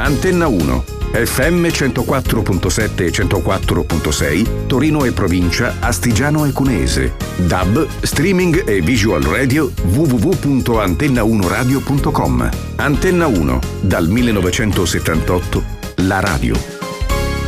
Antenna 1, FM 104.7 e 104.6, Torino e provincia, Astigiano e Cuneese. DAB, streaming e visual radio, www.antenna1radio.com. Antenna 1, dal 1978, la radio.